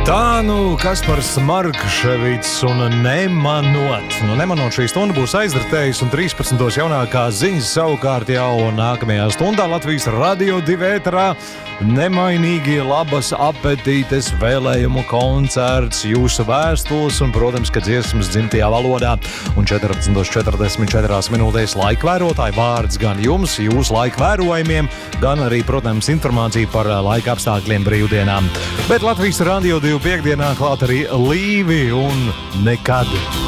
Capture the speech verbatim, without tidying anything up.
Tā nu Kaspars Markševics un nemanot. Nu, nemanot šī stunda būs aizritējis un trīspadsmitos jaunākās ziņas savukārt jau nākamajā stundā Latvijas Radio divi ēterā nemainīgi labas apetītes, vēlējumu koncerts, jūsu vēstules un, protams, ka dziesmas dzimtajā valodā. Un četrpadsmit četrdesmit četri minūtēs laikvērotāji vārds gan jums, jūsu laikvērojumiem, gan arī, protams, informācija par laika apstākļiem brīvdienām. Bet Latvijas Radio divi piekdienā klāt arī Līvi un nekad.